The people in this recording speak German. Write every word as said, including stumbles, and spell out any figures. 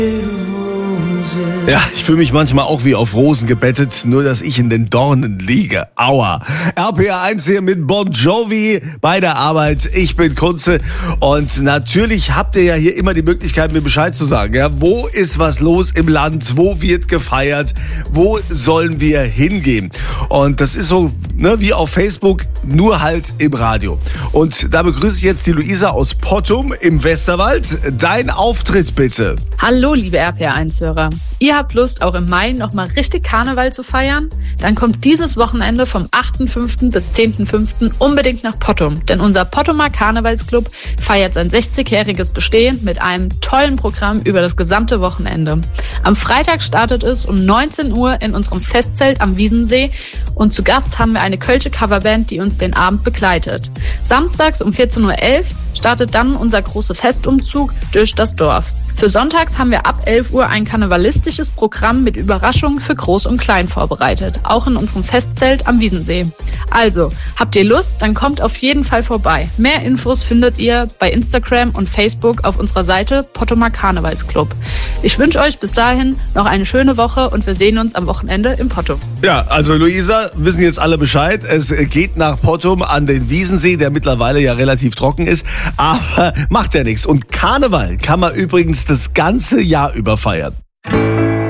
Ja, ich fühle mich manchmal auch wie auf Rosen gebettet, nur dass ich in den Dornen liege. Aua. R P R eins hier mit Bon Jovi bei der Arbeit. Ich bin Kunze und natürlich habt ihr ja hier immer die Möglichkeit, mir Bescheid zu sagen. Ja, wo ist was los im Land? Wo wird gefeiert? Wo sollen wir hingehen? Und das ist so, ne, wie auf Facebook, nur halt im Radio. Und da begrüße ich jetzt die Luisa aus Pottum im Westerwald. Dein Auftritt bitte. Hallo, liebe R P R eins-Hörer. Ihr habt Lust, auch im Mai nochmal richtig Karneval zu feiern? Dann kommt dieses Wochenende vom achten fünften bis zehnten fünften unbedingt nach Pottum. Denn unser Pottumer Karnevalsclub feiert sein sechzigjähriges Bestehen mit einem tollen Programm über das gesamte Wochenende. Am Freitag startet es um neunzehn Uhr in unserem Festzelt am Wiesensee. Und zu Gast haben wir eine kölsche Coverband, die uns den Abend begleitet. Samstags um vierzehn Uhr elf startet dann unser großer Festumzug durch das Dorf. Für sonntags haben wir ab elf Uhr ein karnevalistisches Programm mit Überraschungen für Groß und Klein vorbereitet, auch in unserem Festzelt am Wiesensee. Also, habt ihr Lust, dann kommt auf jeden Fall vorbei. Mehr Infos findet ihr bei Instagram und Facebook auf unserer Seite Pottumer Karnevalsclub. Ich wünsche euch bis dahin noch eine schöne Woche und wir sehen uns am Wochenende im Pottum. Ja, also Luisa, wissen jetzt alle Bescheid. Es geht nach Pottum an den Wiesensee, der mittlerweile ja relativ trocken ist, aber macht ja nichts. Und Karneval kann man übrigens das ganze Jahr über feiern.